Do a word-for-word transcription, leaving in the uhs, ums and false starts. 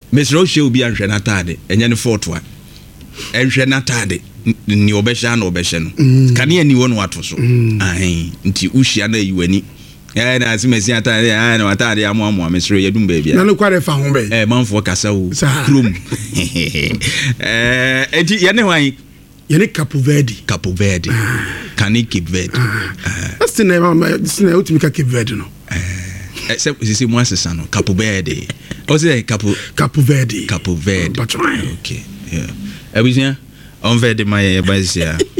mesro hwe obi anhwe na tade enye ne photo a enhwe na tade ni obehya na obehye no kane ani wonu ato so ahen nti uhia na yiwani eh na asimesi atade eh na atade amo amo mesro yedum ba bia na no kware fa ho be eh manfo kasa wo krum eh enti ye ne hwan ye ne Cape Verde Cape Verde kane Cape Verde asti na ma sina utimi ka Cape Verde no eh se se mo asesa no Cape Verde o se Cape Cape Verde Cape Verde okay yeah abusia on Verde my basia